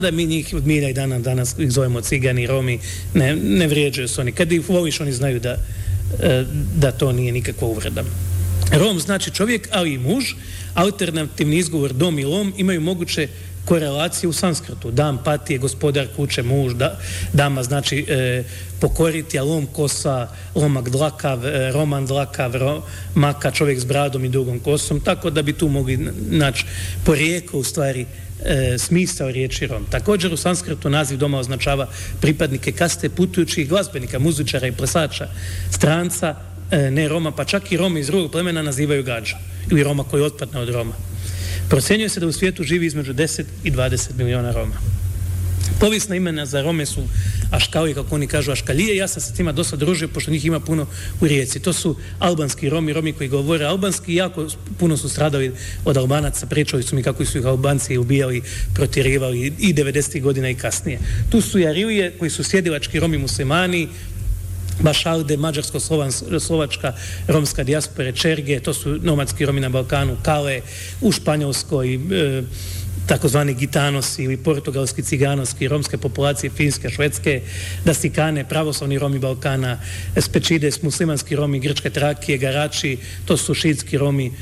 da mi njih od milja i dana danas ih zovemo cigani, Romi, ne vrijeđaju se oni. Kad ih voliš, oni znaju da to nije nikakva uvreda. Rom znači čovjek, ali i muž. Alternativni izgovor dom i lom imaju moguće korelacije u sanskrtu. Dam patije, gospodar kuće, muž, dama znači pokoriti, a lom kosa, lomak dlakav, roman dlakav, maka čovjek s bradom i dugom kosom, tako da bi tu mogli naći porijeklo u stvari smisao riječi Rom. Također u sanskrtu naziv doma označava pripadnike kaste putujućih glazbenika, muzičara i plesača, stranca, ne Roma, pa čak i Roma iz drugog plemena nazivaju gađa ili Roma koji otpadne od Roma. Procjenjuje se da u svijetu živi između 10 i 20 miliona Roma. Povijesna imena za Rome su Aškali, kako oni kažu Aškalije. Ja sam se s tima dosta družio, pošto njih ima puno u Rijeci. To su albanski Romi, Romi koji govore albanski, jako puno su stradali od Albanaca, pričali su mi kako su ih Albanci ubijali, protjerivali i 90. godina i kasnije. Tu su i Arilije, koji su sjedilački Romi muslimani, Bašalde, mađarsko-slovačka romska dijaspore, Čerge, to su nomadski Romi na Balkanu, Kale, u Španjolskoj, takozvani gitanosi ili portugalski ciganovski, romske populacije, finske, švedske, dasikane, pravoslavni Romi Balkana, Spečides, muslimanski Romi, grčke Trakije, Garači, to su šiitski Romi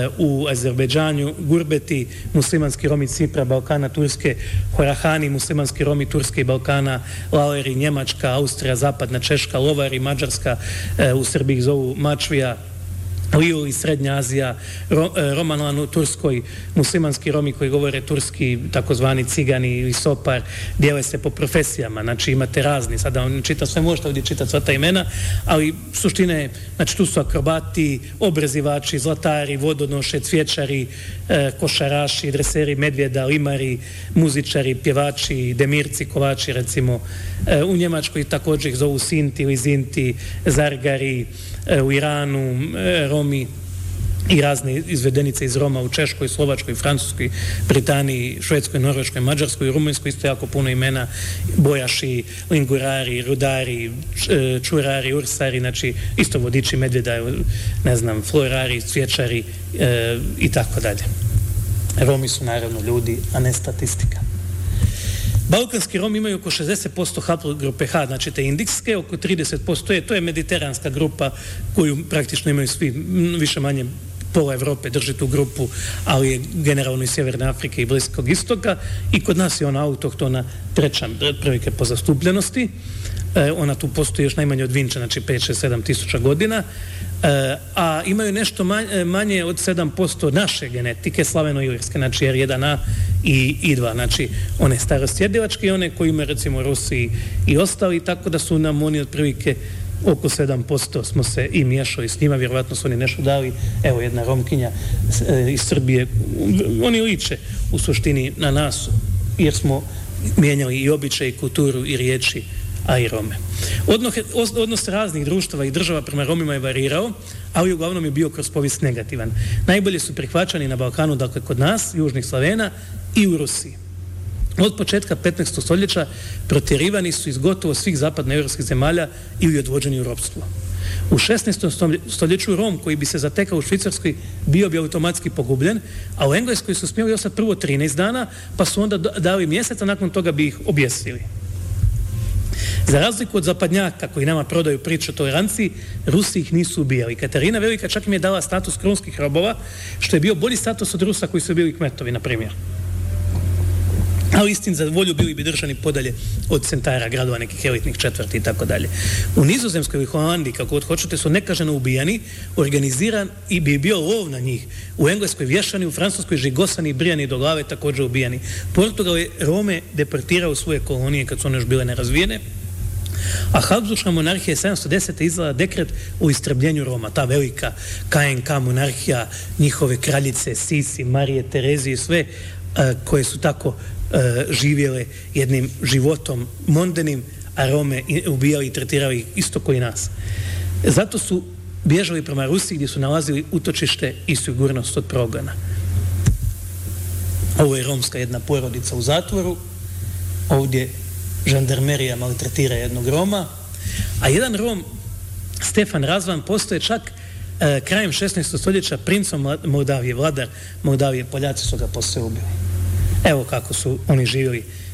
u Azerbejdžanju, Gurbeti, muslimanski Romi Cipra, Balkana, Turske, Horahani, muslimanski Romi Turske i Balkana, Laleri, Njemačka, Austrija, Zapadna Češka, Lovari, Mađarska, u Srbiji zovu Mačvija, Liuli, Srednja Azija, Romanlan u Turskoj, muslimanski Romi koji govore turski, takozvani cigani ili sopar, dijele se po profesijama, znači imate razni, sada on čita sve, možete ovdje čitati sva ta imena, ali suština je, znači tu su akrobati, obrezivači, zlatari, vodonoše, cvjećari, košaraši, dreseri medvjeda, limari, muzičari, pjevači, demirci, kovači, recimo. U Njemačkoj također ih zovu Sinti ili Zinti, Zargari, u Iranu, Romi i razne izvedenice iz Roma u Češkoj, Slovačkoj, Francuskoj, Britaniji, Švedskoj, Norveškoj, Mađarskoj i Rumunjskoj, isto jako puno imena, bojaši, lingurari, rudari, čurari, ursari, znači isto vodiči medvjeda, ne znam, florari, cvjećari i tako dalje. Romi su naravno ljudi, a ne statistika. Balkanski Romi imaju oko 60% haplogrupe H, znači te indikske, oko 30% to je mediteranska grupa koju praktično imaju svi, više manje pola Evrope drži tu grupu, ali je generalno iz Sjeverne Afrike i Bliskog istoka i kod nas je ona autohtona treća otprilike po zastupljenosti. Ona tu postoji još najmanje od Vinča, znači 5-6-7 tisuća godina, a imaju nešto manje od 7% naše genetike, slaveno-ilirske, znači R1A i I2, znači one starosjedilačke i one koji imaju recimo Rusi i ostali, tako da su nam oni otprilike oko 7% smo se i miješali s njima, vjerovatno su oni nešto dali, evo jedna Romkinja iz Srbije, oni liče u suštini na nas, jer smo mijenjali i običaj, i kulturu, i riječi, a i Rome. Odnos raznih društava i država prema Romima je varirao, ali uglavnom je bio kroz povijest negativan. Najbolje su prihvaćani na Balkanu, dakle kod nas, južnih Slavena i u Rusiji. Od početka 15. stoljeća protjerivani su iz gotovo svih zapadnoevropskih zemalja ili odvođeni u ropstvo. U 16. stoljeću Rom koji bi se zatekao u Švicarskoj bio bi automatski pogubljen, a u Engleskoj su smjeli ostati prvo 13 dana, pa su onda dali mjesec, a nakon toga bi ih objesili. Za razliku od zapadnjaka koji nama prodaju priču o toleranciji, Rusi ih nisu ubijali. Katarina Velika čak im je dala status krunskih robova, što je bio bolji status od Rusa koji su bili kmetovi, na primjer. Ali istin za volju bili bi držani podalje od centara, gradova, nekih elitnih četvrti i tako dalje. U Nizozemskoj ili Holandiji, kako god hoćete, su nekaženo ubijani, organiziran i bi bio lov na njih. U Engleskoj vješani, u Francuskoj žigosani, brijani do glave, također ubijani. Portugal je Rome deportirao u svoje kolonije kad su one još bile nerazvijene, a Habsburška monarhija je 710. izdala dekret o istrebljenju Roma, ta velika KNK monarhija, njihove kraljice, Sisi, Marije, Terezije, sve koje su tako živjele jednim životom mondenim, a Rome ubijali i tretirali isto koji nas. Zato su bježali prema Rusiji gdje su nalazili utočište i sigurnost od progona. Ovo je romska jedna porodica u zatvoru, ovdje žandarmerija maltretira jednog Roma, a jedan Rom, Stefan Razvan, postoje čak krajem 16. stoljeća princom Moldavije, vladar Moldavije, Poljaci su ga poslije ubili. Evo kako su oni živjeli